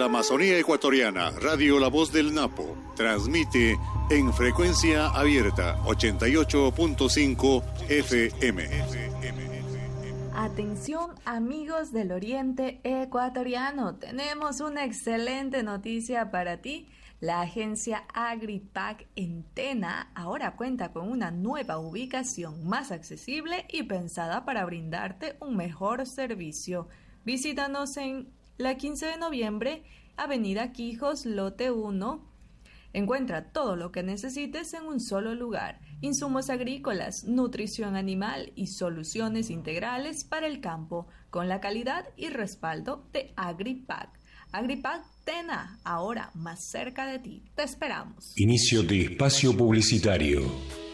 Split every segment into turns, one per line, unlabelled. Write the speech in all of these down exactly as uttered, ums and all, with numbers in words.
la Amazonía ecuatoriana, Radio La Voz del Napo, transmite en frecuencia abierta ochenta y ocho punto cinco F M.
Atención amigos del Oriente ecuatoriano, tenemos una excelente noticia para ti. La agencia Agripac en Tena ahora cuenta con una nueva ubicación más accesible y pensada para brindarte un mejor servicio. Visítanos en la quince de noviembre, Avenida Quijos, lote uno. Encuentra todo lo que necesites en un solo lugar: insumos agrícolas, nutrición animal y soluciones integrales para el campo, con la calidad y respaldo de Agripac. Agripac Tena, ahora más cerca de ti. Te esperamos.
Inicio de espacio publicitario.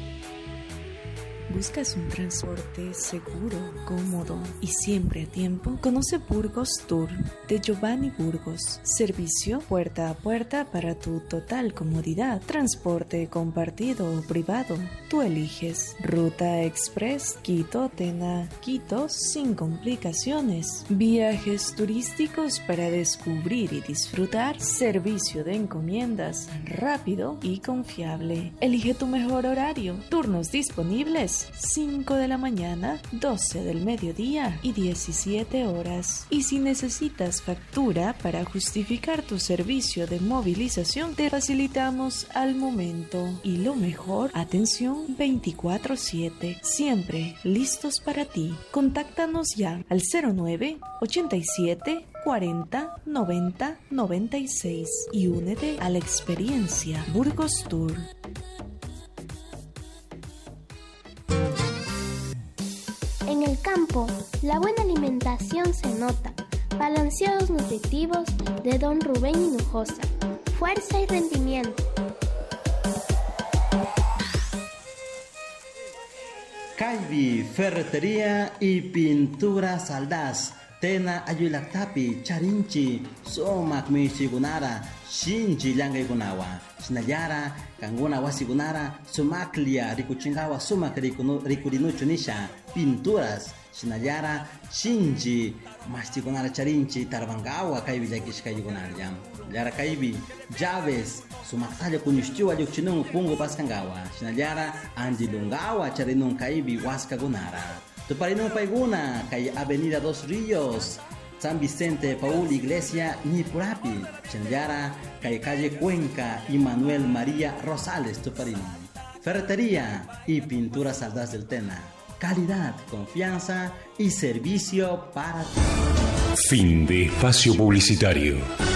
¿Buscas un transporte seguro, cómodo y siempre a tiempo? Conoce Burgos Tour de Giovanni Burgos. Servicio puerta a puerta para tu total comodidad. Transporte compartido o privado. Tú eliges. Ruta Express Quito-Tena, Quito sin complicaciones. Viajes turísticos para descubrir y disfrutar. Servicio de encomiendas rápido y confiable. Elige tu mejor horario. Turnos disponibles: cinco de la mañana, doce del mediodía y diecisiete horas. Y si necesitas factura para justificar tu servicio de movilización, te facilitamos al momento. Y lo mejor, atención veinticuatro siete, siempre listos para ti. Contáctanos ya al cero nueve ochenta y siete cuarenta noventa noventa y seis y únete a la experiencia Burgos Tour.
En el campo, la buena alimentación se nota. Balanceados nutritivos de Don Rubén Hinojosa. Fuerza y rendimiento.
Caibi, ferretería y pintura Saldaz. Tena Ayulactapi, Charinchi, Somak Mishigunara, Shinji Llangaygunawa, Shinayara, Kanguna Wasigunara, Sumaklia, Rikuchingawa, Sumak Rikurinucho Nisha, Pinturas, Shinayara, Shinji, Mastigunara Charinchi, Tarbangawa, Kaibi Yakishkayugunariam, Yara Kaibi, Llaves, Sumaktalia Kunyushua Yuchinung, Pungo Paskangawa, Shinayara, Anjilungawa, Charinun Kaibi, Waskagunara. Tuparinun Paiguna, calle Avenida Dos Ríos, San Vicente, Paul Iglesia, Nipurapi, Chenayara, calle Calle Cuenca y Manuel María Rosales, Tuparinun. Ferretería y pintura Saldaz del Tena. Calidad, confianza y servicio para ti.
Fin de espacio publicitario.